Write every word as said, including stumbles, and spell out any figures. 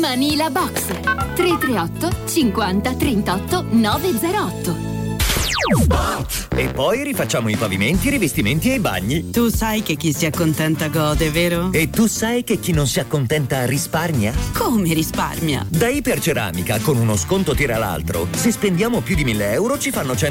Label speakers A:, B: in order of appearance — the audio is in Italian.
A: Manila Box. tre tre otto cinquanta trentotto novecentotto.
B: E poi rifacciamo i pavimenti, i rivestimenti e i bagni.
C: Tu sai che chi si accontenta gode, vero?
B: E tu sai che chi non si accontenta risparmia?
C: Come risparmia?
B: Da Iperceramica, con uno sconto tira l'altro, se spendiamo più di mille euro ci fanno